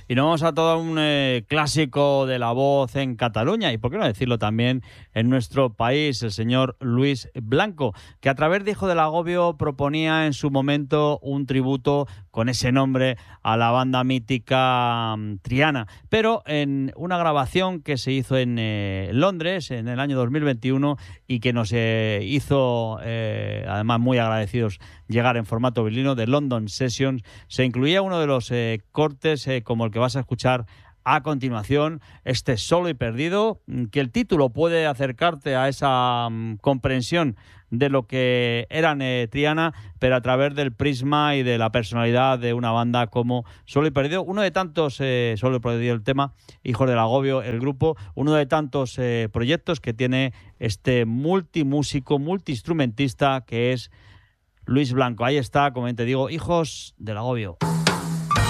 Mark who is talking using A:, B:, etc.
A: Y nos vamos a todo un clásico de la voz en Cataluña y, por qué no decirlo también, en nuestro país, el señor Luis Blanco, que a través de Hijo del Agobio proponía en su momento un tributo con ese nombre a la banda mítica Triana, pero en una grabación que se hizo en Londres en el año 2021 y que nos hizo, además muy agradecidos, llegar en formato vinilo de London Sessions, se incluía uno de los cortes como el que vas a escuchar a continuación, este Solo y Perdido, que el título puede acercarte a esa comprensión de lo que eran Triana, pero a través del prisma y de la personalidad de una banda como Solo y Perdido, uno de tantos, Solo y Perdido el tema, Hijos del Agobio el grupo, uno de tantos proyectos que tiene este multimúsico, multiinstrumentista que es Luis Blanco. Ahí está, como te digo, Hijos del Agobio.